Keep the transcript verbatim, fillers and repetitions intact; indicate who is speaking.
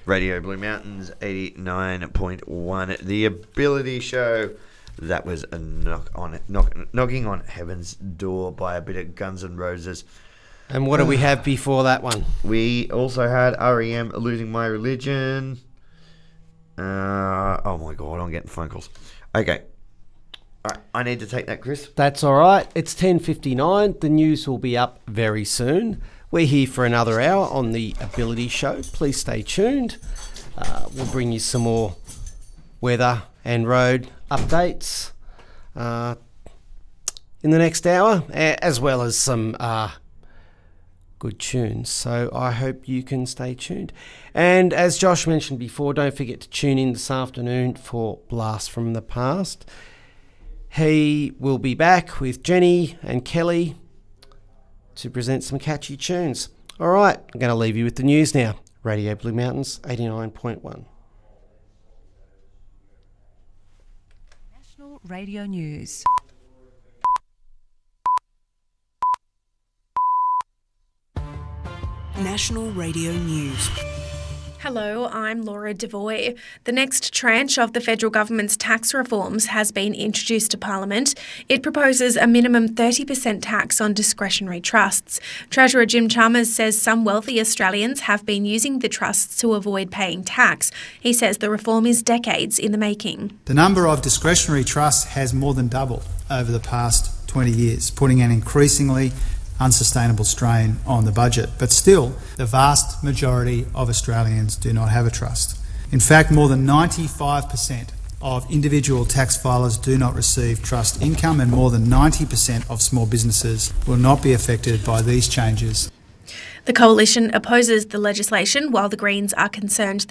Speaker 1: Radio Blue Mountains eighty-nine point one. The Ability Show. That was a knock on knock, knocking on heaven's door by a bit of Guns N' Roses.
Speaker 2: And what do we have before that one?
Speaker 1: We also had R E M, Losing My Religion. Uh, oh my God, I'm getting phone calls. Okay. All right, I need to take that, Chris.
Speaker 2: That's all right. It's ten fifty-nine. The news will be up very soon. We're here for another hour on the Ability Show. Please stay tuned. Uh, we'll bring you some more weather and road updates uh, in the next hour, as well as some uh, good tunes. So I hope you can stay tuned. And as Josh mentioned before, don't forget to tune in this afternoon for Blast from the Past. He will be back with Jenny and Kelly to present some catchy tunes. All right, I'm going to leave you with the news now. Radio Blue Mountains eighty-nine point one.
Speaker 3: National Radio News. National Radio News.
Speaker 4: Hello, I'm Laura Devoy. The next tranche of the federal government's tax reforms has been introduced to Parliament. It proposes a minimum thirty percent tax on discretionary trusts. Treasurer Jim Chalmers says some wealthy Australians have been using the trusts to avoid paying tax. He says the reform is decades in the making.
Speaker 5: The number of discretionary trusts has more than doubled over the past twenty years, putting an increasingly unsustainable strain on the budget. But still, the vast majority of Australians do not have a trust. In fact, more than ninety-five percent of individual tax filers do not receive trust income, and more than ninety percent of small businesses will not be affected by these changes.
Speaker 4: The Coalition opposes the legislation, while the Greens are concerned